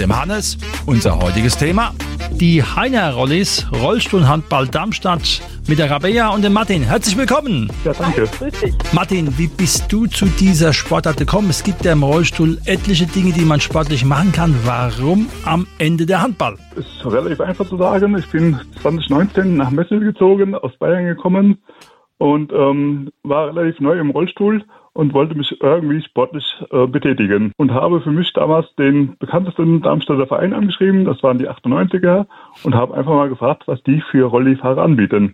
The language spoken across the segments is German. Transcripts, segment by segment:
dem Hannes. Unser heutiges Thema: die Heiner-Rollis, Rollstuhlhandball Darmstadt mit der Rabea und dem Martin. Herzlich willkommen. Ja, danke. Grüß dich. Martin, wie bist du zu dieser Sportart gekommen? Es gibt ja im Rollstuhl etliche Dinge, die man sportlich machen kann. Warum am Ende der Handball? Ist relativ einfach zu sagen. Ich bin 2019 nach Messel gezogen, aus Bayern gekommen und war relativ neu im Rollstuhl und wollte mich irgendwie sportlich betätigen. Und habe für mich damals den bekanntesten Darmstädter Verein angeschrieben, das waren die 98er, und habe einfach mal gefragt, was die für Rollifahrer anbieten.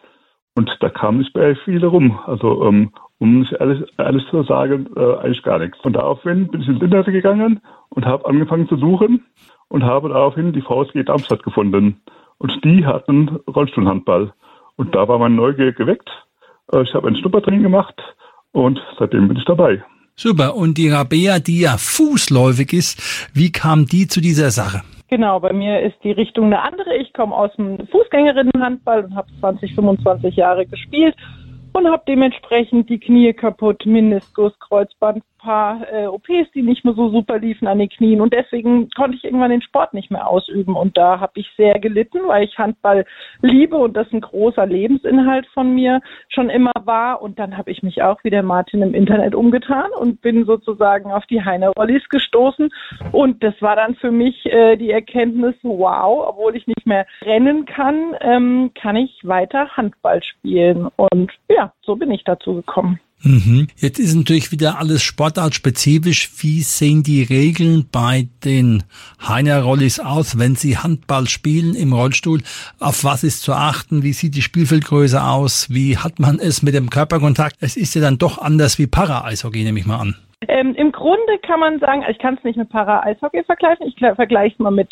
Und da kam nicht bei viele rum. Also um nicht ehrlich zu sagen, eigentlich gar nichts. Und daraufhin bin ich ins Internet gegangen und habe angefangen zu suchen und habe daraufhin die VSG Darmstadt gefunden. Und die hatten Rollstuhlhandball. Und da war meine Neugier geweckt. Ich habe ein Schnuppertraining gemacht und seitdem bin ich dabei. Super. Und die Rabea, die ja fußläufig ist, wie kam die zu dieser Sache? Genau, bei mir ist die Richtung eine andere. Ich komme aus dem Fußgängerinnenhandball und habe 25 Jahre gespielt und habe dementsprechend die Knie kaputt, Meniskus, Kreuzband, paar OPs, die nicht mehr so super liefen an den Knien, und deswegen konnte ich irgendwann den Sport nicht mehr ausüben, und da habe ich sehr gelitten, weil ich Handball liebe und das ein großer Lebensinhalt von mir schon immer war. Und dann habe ich mich auch wie der Martin im Internet umgetan und bin sozusagen auf die Heiner-Rollis gestoßen, und das war dann für mich die Erkenntnis, wow, obwohl ich nicht mehr rennen kann, kann ich weiter Handball spielen, und ja, so bin ich dazu gekommen. Jetzt ist natürlich wieder alles sportartspezifisch. Wie sehen die Regeln bei den Heiner-Rollis aus, wenn sie Handball spielen im Rollstuhl? Auf was ist zu achten? Wie sieht die Spielfeldgröße aus? Wie hat man es mit dem Körperkontakt? Es ist ja dann doch anders wie Para-Eishockey, nehme ich mal an. Im Grunde kann man sagen, ich kann es nicht mit Para-Eishockey vergleichen, ich vergleiche es mal mit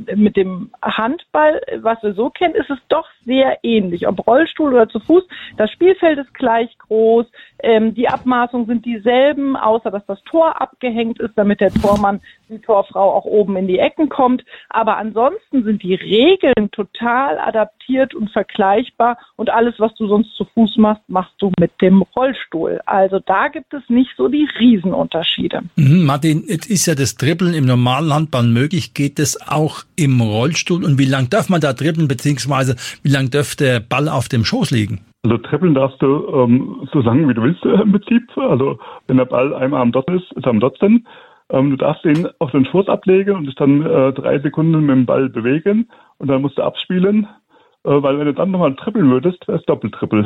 dem Handball. Was wir so kennen, ist es doch sehr ähnlich, ob Rollstuhl oder zu Fuß. Das Spielfeld ist gleich groß, die Abmaßungen sind dieselben, außer dass das Tor abgehängt ist, damit der Tormann, die Torfrau auch oben in die Ecken kommt. Aber ansonsten sind die Regeln total adaptiert und vergleichbar, und alles, was du sonst zu Fuß machst, machst du mit dem Rollstuhl. Also da gibt es nicht so die Riesenunterschiede. Martin, jetzt ist ja das Dribbeln im normalen Handball möglich. Geht es auch im Rollstuhl? Und wie lang darf man da dribbeln, beziehungsweise wie lang darf der Ball auf dem Schoß liegen? Also dribbeln darfst du so lange, wie du willst im Prinzip. Also wenn der Ball einmal am Dot ist er am Dot drin. Du darfst ihn auf den Schoß ablegen und dich dann 3 Sekunden mit dem Ball bewegen, und dann musst du abspielen, weil wenn du dann nochmal dribbeln würdest, wäre es Doppeltribbel.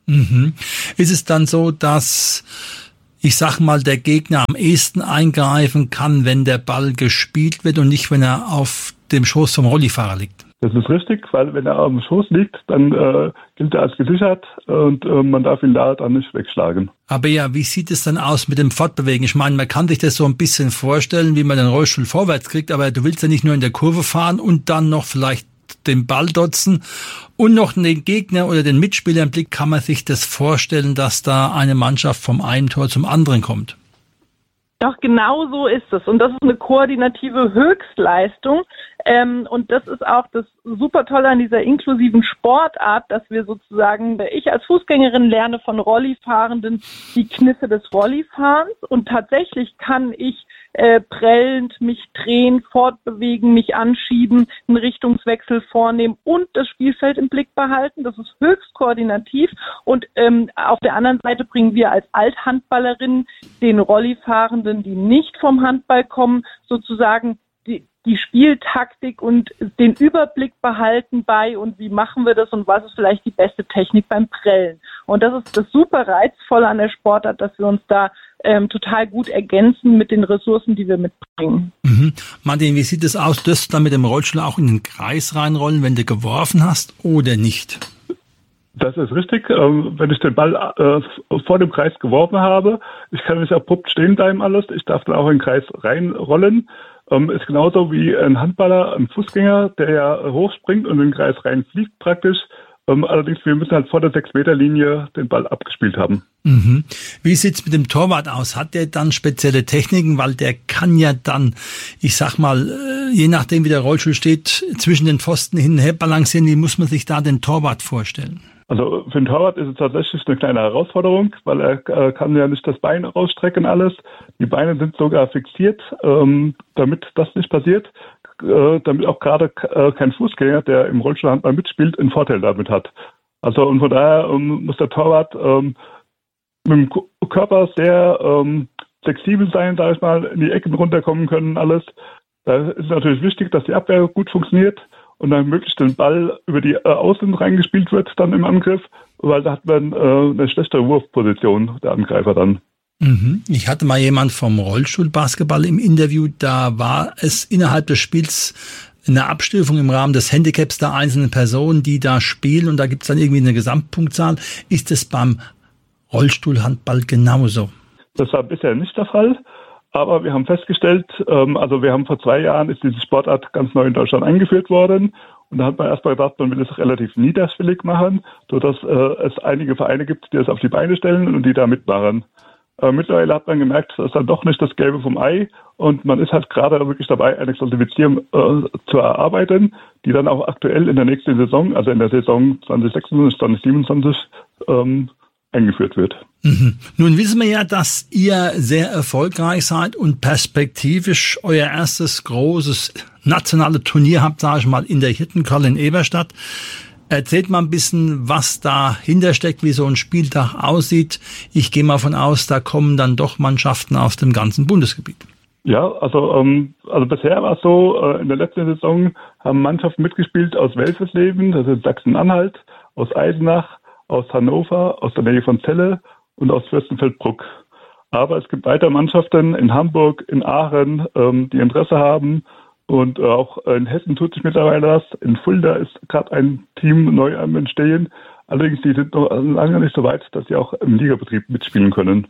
Ist es dann so, dass, ich sag mal, der Gegner am ehesten eingreifen kann, wenn der Ball gespielt wird und nicht, wenn er auf dem Schoß vom Rollifahrer liegt? Das ist richtig, weil wenn er am Schoß liegt, dann gilt er als gesichert, und man darf ihn da dann nicht wegschlagen. Aber ja, wie sieht es dann aus mit dem Fortbewegen? Ich meine, man kann sich das so ein bisschen vorstellen, wie man den Rollstuhl vorwärts kriegt, aber du willst ja nicht nur in der Kurve fahren und dann noch vielleicht den Ball dotzen und noch den Gegner oder den Mitspieler im Blick. Kann man sich das vorstellen, dass da eine Mannschaft vom einen Tor zum anderen kommt? Doch, genau so ist es. Und das ist eine koordinative Höchstleistung. Und das ist auch das super Tolle an dieser inklusiven Sportart, dass wir sozusagen, ich als Fußgängerin lerne von Rollifahrenden die Kniffe des Rollifahrens, und tatsächlich kann ich prellend mich drehen, fortbewegen, mich anschieben, einen Richtungswechsel vornehmen und das Spielfeld im Blick behalten. Das ist höchst koordinativ, und auf der anderen Seite bringen wir als Althandballerinnen den Rollifahrenden, die nicht vom Handball kommen, sozusagen die Spieltaktik und den Überblick behalten bei, und wie machen wir das und was ist vielleicht die beste Technik beim Prellen. Und das ist das super Reizvolle an der Sportart, dass wir uns da total gut ergänzen mit den Ressourcen, die wir mitbringen. Martin, wie sieht es aus? Dürst du da mit dem Rollstuhl auch in den Kreis reinrollen, wenn du geworfen hast, oder nicht? Das ist richtig. Wenn ich den Ball vor dem Kreis geworfen habe, ich kann nicht abrupt stehen bleiben alles. Ich darf dann auch in den Kreis reinrollen. Ist genauso wie ein Handballer, ein Fußgänger, der ja hochspringt und in den Kreis reinfliegt praktisch. Allerdings, wir müssen halt vor der 6-Meter-Linie den Ball abgespielt haben. Wie sieht's mit dem Torwart aus? Hat der dann spezielle Techniken? Weil der kann ja dann, ich sag mal, je nachdem wie der Rollstuhl steht, zwischen den Pfosten hin und her balancieren. Wie muss man sich da den Torwart vorstellen? Also für den Torwart ist es tatsächlich eine kleine Herausforderung, weil er kann ja nicht das Bein rausstrecken alles. Die Beine sind sogar fixiert, damit das nicht passiert, damit auch gerade kein Fußgänger, der im Rollstuhlhandball mitspielt, einen Vorteil damit hat. Also und von daher muss der Torwart mit dem Körper sehr flexibel sein, sage ich mal, in die Ecken runterkommen können, alles. Da ist natürlich wichtig, dass die Abwehr gut funktioniert und dann möglichst den Ball über die Außen reingespielt wird dann im Angriff, weil da hat man eine schlechtere Wurfposition, der Angreifer dann. Ich hatte mal jemand vom Rollstuhlbasketball im Interview, da war es innerhalb des Spiels eine Abstufung im Rahmen des Handicaps der einzelnen Personen, die da spielen und da gibt es dann irgendwie eine Gesamtpunktzahl. Ist es beim Rollstuhlhandball genauso? Das war bisher nicht der Fall, aber wir haben festgestellt, wir haben vor 2 Jahren ist diese Sportart ganz neu in Deutschland eingeführt worden und da hat man erstmal gedacht, man will es relativ niederschwellig machen, sodass es einige Vereine gibt, die das auf die Beine stellen und die da mitmachen. Mittlerweile hat man gemerkt, das ist dann doch nicht das Gelbe vom Ei und man ist halt gerade wirklich dabei, eine Klassifizierung zu erarbeiten, die dann auch aktuell in der nächsten Saison, also in der Saison 2026, 2027 eingeführt wird. Nun wissen wir ja, dass ihr sehr erfolgreich seid und perspektivisch euer erstes großes nationales Turnier habt, sage ich mal, in der Hirtenkolle in Eberstadt. Erzählt mal ein bisschen, was dahinter steckt, wie so ein Spieltag aussieht. Ich gehe mal von aus, da kommen dann doch Mannschaften aus dem ganzen Bundesgebiet. Ja, also bisher war es so, in der letzten Saison haben Mannschaften mitgespielt aus Welsersleben, das ist Sachsen-Anhalt, aus Eisenach, aus Hannover, aus der Nähe von Celle und aus Fürstenfeldbruck. Aber es gibt weitere Mannschaften in Hamburg, in Aachen, die Interesse haben. Und auch in Hessen tut sich mittlerweile was. In Fulda ist gerade ein Team neu am Entstehen. Allerdings, die sind noch lange nicht so weit, dass sie auch im Ligabetrieb mitspielen können.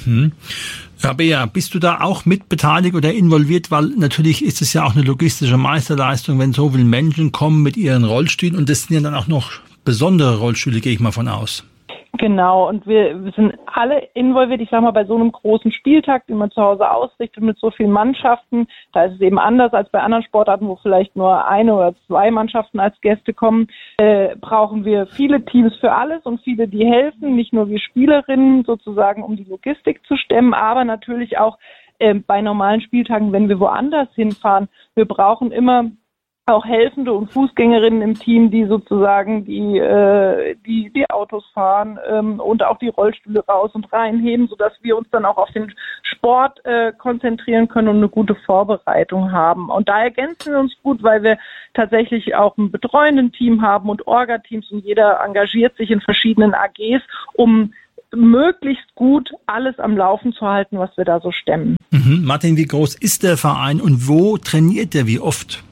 Aber ja, bist du da auch mit beteiligt oder involviert? Weil natürlich ist es ja auch eine logistische Meisterleistung, wenn so viele Menschen kommen mit ihren Rollstühlen. Und das sind ja dann auch noch besondere Rollstühle, gehe ich mal von aus. Genau, und wir sind alle involviert. Ich sag mal, bei so einem großen Spieltag, den man zu Hause ausrichtet mit so vielen Mannschaften, da ist es eben anders als bei anderen Sportarten, wo vielleicht nur 1 oder 2 Mannschaften als Gäste kommen, brauchen wir viele Teams für alles und viele, die helfen, nicht nur wir Spielerinnen sozusagen, um die Logistik zu stemmen, aber natürlich auch bei normalen Spieltagen, wenn wir woanders hinfahren. Wir brauchen immer auch Helfende und Fußgängerinnen im Team, die sozusagen die Autos fahren und auch die Rollstühle raus und reinheben, sodass wir uns dann auch auf den Sport konzentrieren können und eine gute Vorbereitung haben. Und da ergänzen wir uns gut, weil wir tatsächlich auch ein betreuenden Team haben und Orga-Teams und jeder engagiert sich in verschiedenen AGs, um möglichst gut alles am Laufen zu halten, was wir da so stemmen. Martin, wie groß ist der Verein und wo trainiert der, wie oft?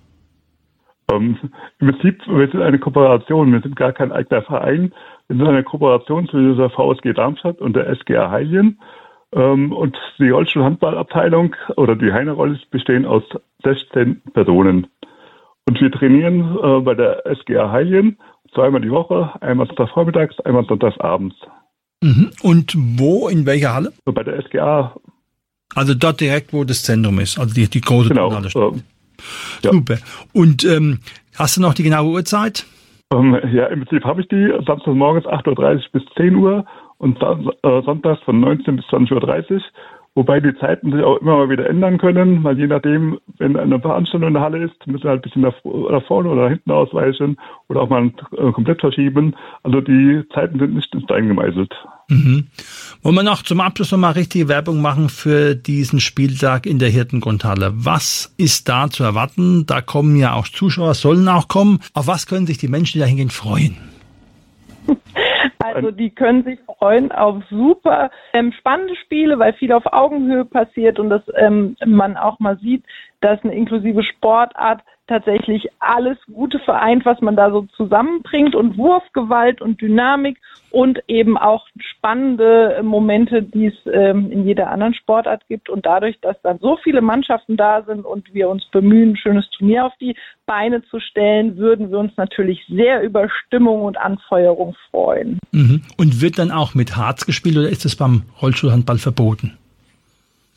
Im Prinzip, wir sind eine Kooperation, wir sind gar kein eigener Verein. Wir sind eine Kooperation zwischen der VSG Darmstadt und der SGA Heiljen. Und die Rollstuhlhandballabteilung oder die Heinerollis bestehen aus 16 Personen. Und wir trainieren bei der SGA Heiljen 2-mal die Woche, einmal sonntagsvormittags, einmal sonntagsabends. Und wo, in welcher Halle? Bei der SGA. Also dort direkt, wo das Zentrum ist, also die große Turnhalle steht. Ja. Super. Und hast du noch die genaue Uhrzeit? Ja, im Prinzip habe ich die. Samstagmorgens 8.30 Uhr bis 10 Uhr und sonntags von 19 bis 20.30 Uhr. Wobei die Zeiten sich auch immer mal wieder ändern können, weil je nachdem, wenn eine Veranstaltung in der Halle ist, müssen wir halt ein bisschen nach vorne oder nach hinten ausweichen oder auch mal komplett verschieben. Also die Zeiten sind nicht in Stein gemeißelt. Wollen wir noch zum Abschluss noch mal richtige Werbung machen für diesen Spieltag in der Hirtengrundhalle? Was ist da zu erwarten? Da kommen ja auch Zuschauer, sollen auch kommen. Auf was können sich die Menschen, die da hingehen, freuen? Also die können sich freuen auf super spannende Spiele, weil viel auf Augenhöhe passiert und dass man auch mal sieht, dass eine inklusive Sportart tatsächlich alles Gute vereint, was man da so zusammenbringt und Wurfgewalt und Dynamik und eben auch spannende Momente, die es in jeder anderen Sportart gibt. Und dadurch, dass dann so viele Mannschaften da sind und wir uns bemühen, ein schönes Turnier auf die Beine zu stellen, würden wir uns natürlich sehr über Stimmung und Anfeuerung freuen. Und wird dann auch mit Harz gespielt oder ist es beim Rollstuhlhandball verboten?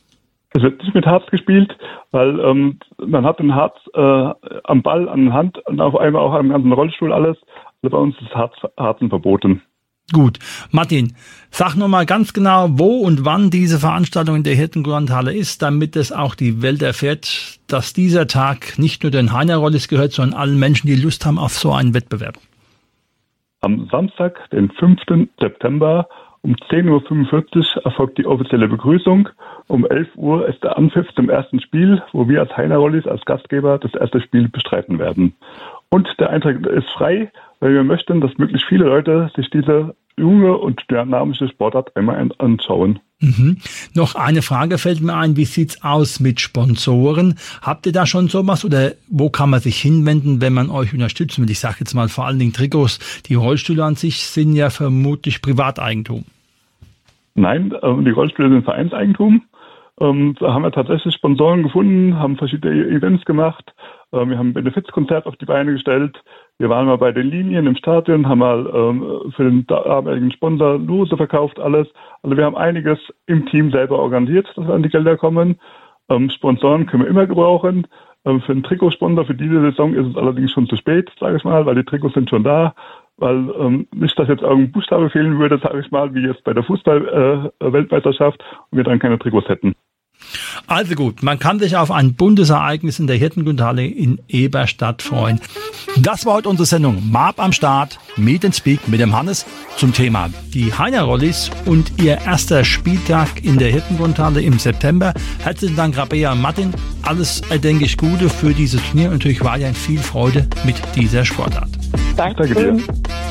Es wird nicht mit Harz gespielt, weil man hat den Harz am Ball, an der Hand und auf einmal auch am ganzen Rollstuhl alles. Also bei uns ist Harzen verboten. Gut. Martin, sag noch mal ganz genau, wo und wann diese Veranstaltung in der Hirtengrundhalle ist, damit es auch die Welt erfährt, dass dieser Tag nicht nur den Heiner-Rollis gehört, sondern allen Menschen, die Lust haben auf so einen Wettbewerb. Am Samstag, den 5. September um 10.45 Uhr erfolgt die offizielle Begrüßung. Um 11 Uhr ist der Anpfiff zum ersten Spiel, wo wir als Heiner-Rollis, als Gastgeber, das erste Spiel bestreiten werden. Und der Eintritt ist frei, weil wir möchten, dass möglichst viele Leute sich diese junge und dynamische Sportart einmal anschauen. Noch eine Frage fällt mir ein, wie sieht's aus mit Sponsoren? Habt ihr da schon sowas oder wo kann man sich hinwenden, wenn man euch unterstützen will? Ich sage jetzt mal vor allen Dingen Trikots, die Rollstühle an sich sind ja vermutlich Privateigentum. Nein, die Rollstühle sind Vereinseigentum. Da haben wir tatsächlich Sponsoren gefunden, haben verschiedene Events gemacht. Wir haben ein Benefizkonzert auf die Beine gestellt. Wir waren mal bei den Linien im Stadion, haben mal für den damaligen Sponsor Lose verkauft, alles. Also wir haben einiges im Team selber organisiert, dass wir an die Gelder kommen. Sponsoren können wir immer gebrauchen. Für einen Trikotsponsor für diese Saison ist es allerdings schon zu spät, sage ich mal, weil die Trikots sind schon da. Weil nicht, dass jetzt irgendein Buchstabe fehlen würde, sage ich mal, wie jetzt bei der Fußball-Weltmeisterschaft und wir dann keine Trikots hätten. Also gut, man kann sich auf ein buntes Ereignis in der Hirtengrundhalle in Eberstadt freuen. Das war heute unsere Sendung Marb am Start, Meet and Speak mit dem Hannes zum Thema die Heiner-Rollis und ihr erster Spieltag in der Hirtengrundhalle im September. Herzlichen Dank, Rabea und Martin. Alles erdenklich Gute für dieses Turnier und natürlich weiterhin viel Freude mit dieser Sportart. Danke dir.